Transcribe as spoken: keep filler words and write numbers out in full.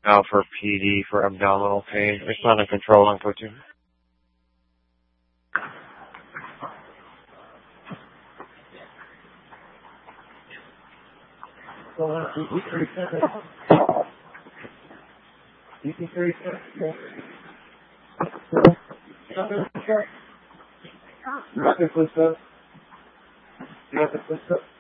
Now for P D for abdominal pain. It's not a control on coaching. So, uh, we, we thirty-seven. You can thirty-seven. Yeah. You got the push up. You got the push up.